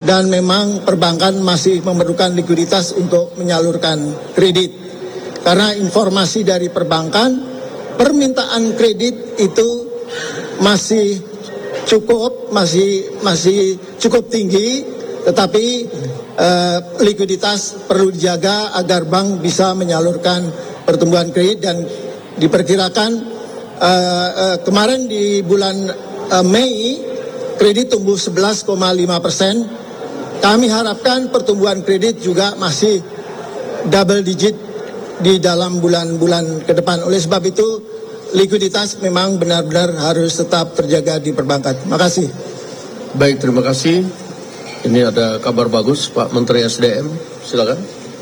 dan memang perbankan masih memerlukan likuiditas untuk menyalurkan kredit. Karena informasi dari perbankan, permintaan kredit itu masih cukup tinggi, tetapi likuiditas perlu dijaga agar bank bisa menyalurkan pertumbuhan kredit. Dan diperkirakan kemarin di bulan Mei kredit tumbuh 11,5%. Kami harapkan pertumbuhan kredit juga masih double digit di dalam bulan-bulan ke depan. Oleh sebab itu likuiditas memang benar-benar harus tetap terjaga di perbankan. Terima kasih. Baik, terima kasih. Ini ada kabar bagus, Pak Menteri SDM. Silakan.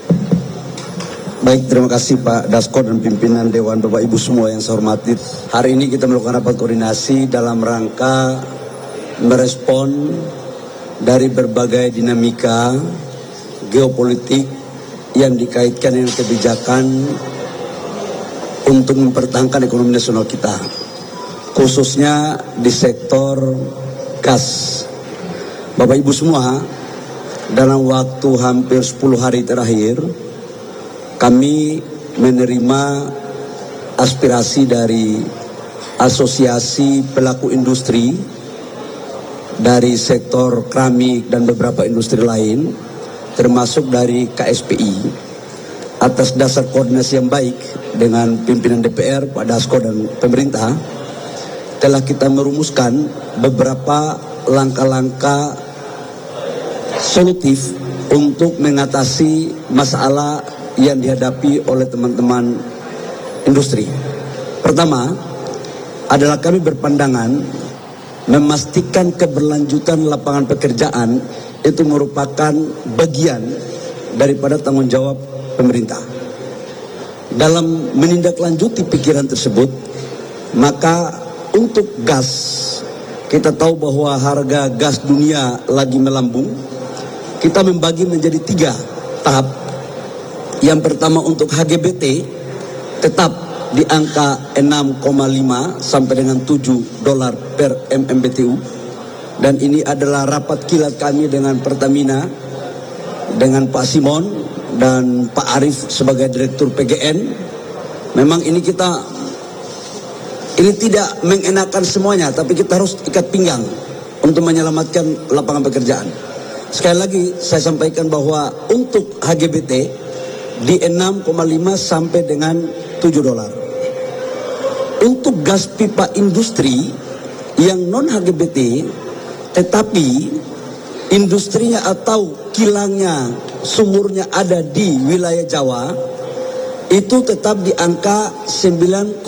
Baik, terima kasih Pak Dasko dan pimpinan Dewan, Bapak Ibu semua yang saya hormati. Hari ini kita melakukan rapat koordinasi dalam rangka merespon dari berbagai dinamika geopolitik yang dikaitkan dengan kebijakan untuk mempertahankan ekonomi nasional kita, khususnya di sektor gas. Bapak Ibu semua, dalam waktu hampir 10 hari terakhir, kami menerima aspirasi dari asosiasi pelaku industri dari sektor keramik dan beberapa industri lain, termasuk dari KSPI. Atas dasar koordinasi yang baik dengan pimpinan DPR, Pak Dasko dan pemerintah, telah kita merumuskan beberapa langkah-langkah solutif untuk mengatasi masalah yang dihadapi oleh teman-teman industri. Pertama adalah kami berpandangan memastikan keberlanjutan lapangan pekerjaan itu merupakan bagian daripada tanggung jawab pemerintah. Dalam menindaklanjuti pikiran tersebut, maka untuk gas, kita tahu bahwa harga gas dunia lagi melambung. Kita membagi menjadi 3 tahap. Yang pertama untuk HGBT tetap di angka 6,5 sampai dengan $7 per MMBTU. Dan ini adalah rapat kilat kami dengan Pertamina, dengan Pak Simon dan Pak Arief sebagai Direktur PGN. Memang ini tidak mengenakan semuanya, tapi kita harus ikat pinggang untuk menyelamatkan lapangan pekerjaan. Sekali lagi saya sampaikan bahwa untuk HGBT di 6,5 sampai dengan $7. Untuk gas pipa industri yang non HGBT tetapi industrinya atau kilangnya, sumurnya ada di wilayah Jawa, itu tetap di angka $9,6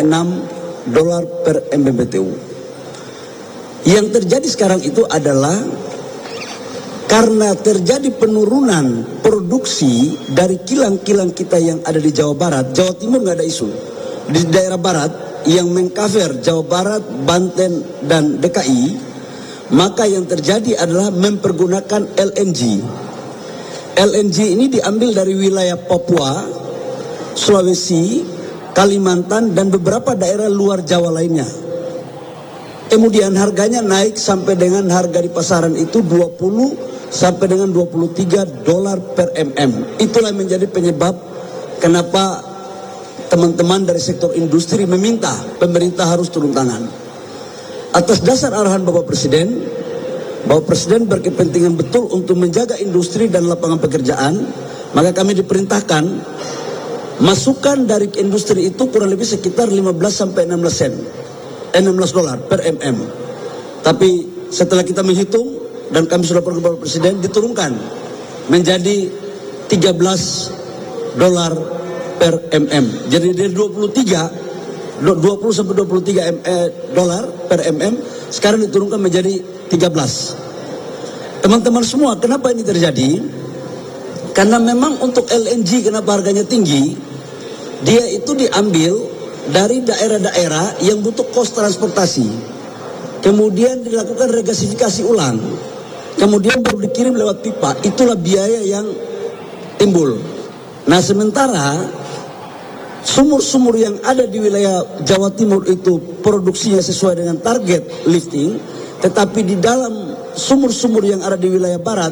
per MMBTU. Yang terjadi sekarang itu adalah karena terjadi penurunan produksi dari kilang-kilang kita yang ada di Jawa Barat. Jawa Timur nggak ada isu. Di daerah Barat yang mengcover Jawa Barat, Banten, dan DKI, maka yang terjadi adalah mempergunakan LNG. LNG ini diambil dari wilayah Papua, Sulawesi, Kalimantan, dan beberapa daerah luar Jawa lainnya. Kemudian harganya naik sampai dengan harga di pasaran itu 20 sampai dengan $23 per mm. Itulah yang menjadi penyebab kenapa teman-teman dari sektor industri meminta pemerintah harus turun tangan. Atas dasar arahan Bapak Presiden berkepentingan betul untuk menjaga industri dan lapangan pekerjaan, maka kami diperintahkan masukan dari industri itu kurang lebih sekitar 15 sampai 16 sen. $16 per mm. Tapi setelah kita menghitung dan kami sudah pergi kepada Presiden, diturunkan menjadi $13 per mm. Jadi dari 20 sampai 23 dolar per mm sekarang diturunkan menjadi 13. Teman-teman semua, kenapa ini terjadi? Karena memang untuk LNG kenapa harganya tinggi? Dia itu diambil dari daerah-daerah yang butuh kos transportasi. Kemudian dilakukan regasifikasi ulang. Kemudian baru dikirim lewat pipa. Itulah biaya yang timbul. Nah, sementara sumur-sumur yang ada di wilayah Jawa Timur itu produksinya sesuai dengan target lifting, tetapi di dalam sumur-sumur yang ada di wilayah Barat